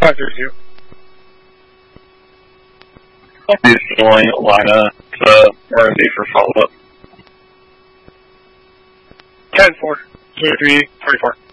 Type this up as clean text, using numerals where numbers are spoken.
532. I'll be join Lina to R&D for follow-up. 10-4, 23, 34.